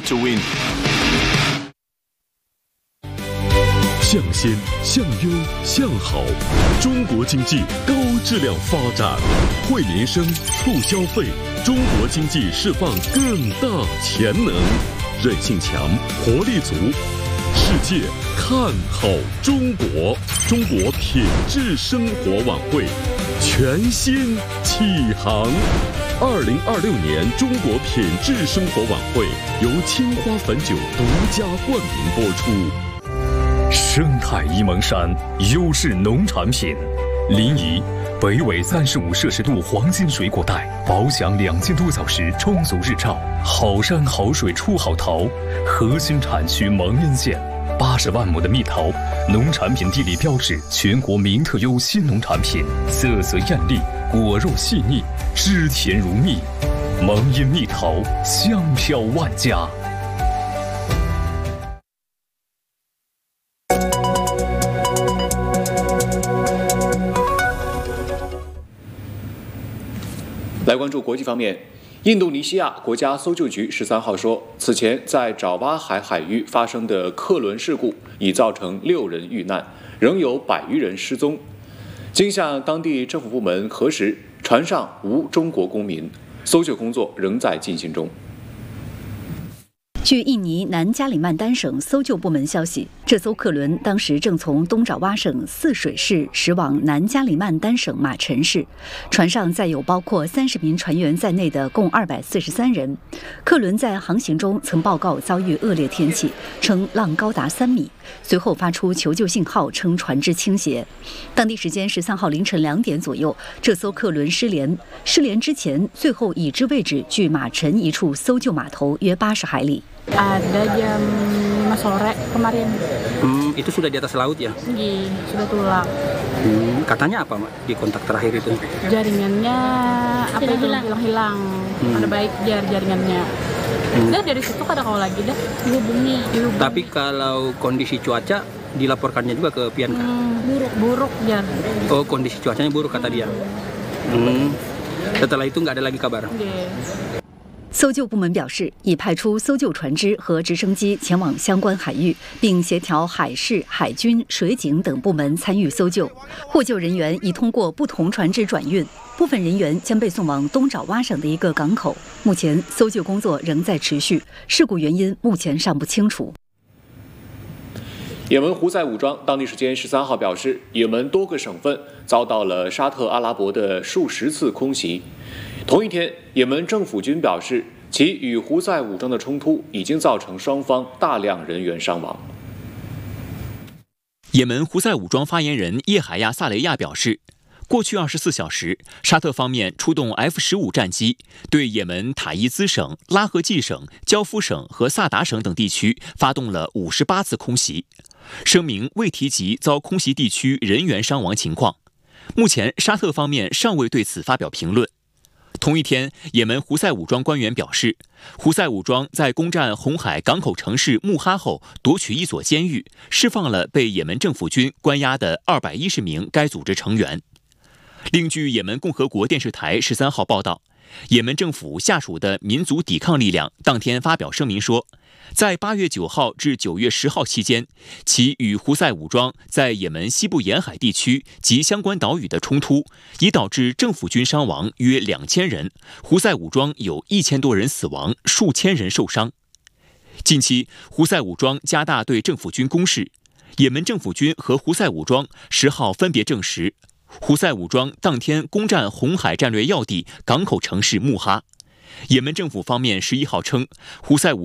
to win. 向先、向优、向好，中国经济高质量发展，惠民生、促消费，中国经济释放更大潜能，韧性强，活力足。世界看好中国，中国品质生活晚会全新启航。2026年中国品质生活晚会由青花汾酒独家冠名播出。 生态沂蒙山优质农产品，临沂北纬35摄氏度黄金水果带，保享2000多小时充足日照，好山好水出好桃。核心产区蒙阴县80万亩的蜜桃，农产品地理标志，全国名特优新农产品，色泽艳丽，果肉细腻，汁甜如蜜。蒙阴蜜桃，香飘万家。 来关注国际方面，印度尼西亚国家搜救局13号说，此前在爪哇海海域发生的客轮事故已造成6人遇难，仍有100余人失踪。经向当地政府部门核实，船上无中国公民，搜救工作仍在进行中。 据印尼南加里曼丹省搜救部门消息，这艘客轮当时正从东爪哇省泗水市驶往南加里曼丹省马陈市，船上载有包括30名船员在内的共243人。客轮在航行中曾报告遭遇恶劣天气，称浪高达3米，随后发出求救信号，称船只倾斜。当地时间13号凌晨2点左右，这艘客轮失联。失联之前，最后已知位置距马陈一处搜救码头约80海里。 Ada jam 5 sore kemarin. Itu sudah di atas laut ya? Sudah tulang. Katanya apa, Mak, di kontak terakhir itu? Jaringannya apa itu hilang-hilang. Ada baik jaringannya. Udah dari situ kada kau lagi dah dihubungi. Tapi kalau kondisi cuaca dilaporkannya juga ke Pianka? Buruk jar. Oh, kondisi cuacanya buruk kata dia. Setelah itu nggak ada lagi kabar. 搜救部门表示，已派出搜救船只和直升机前往相关海域，并协调海事、海军、水警等部门参与搜救。获救人员已通过不同船只转运，部分人员将被送往东爪哇省的一个港口。目前，搜救工作仍在持续，事故原因目前尚不清楚。 也门胡塞武装当地时间13号表示，也门多个省份遭到了沙特阿拉伯的数十次空袭。同一天，也门政府军表示，其与胡塞武装的冲突已经造成双方大量人员伤亡。 也门胡塞武装发言人叶海亚·萨雷亚表示，过去24小时，沙特方面出动 F-15战机，对也门塔伊兹省、拉合季省、焦夫省和萨达省等地区发动了58次空袭。声明未提及遭空袭地区人员伤亡情况。目前，沙特方面尚未对此发表评论。同一天，也门胡塞武装官员表示，胡塞武装在攻占红海港口城市穆哈后，夺取一所监狱，释放了被也门政府军关押的210名该组织成员。另据也门共和国电视台13号报道，也门政府下属的民族抵抗力量当天发表声明说，在8月9号至9月10号期间，其与胡塞武装在也门西部沿海地区及相关岛屿的冲突，已导致政府军伤亡约2000人，胡塞武装有1000多人死亡，数千人受伤。近期，胡塞武装加大对政府军攻势，也门政府军和胡塞武装10号分别证实，胡塞武装当天攻占红海战略要地港口城市穆哈。也门政府方面11号称，胡塞武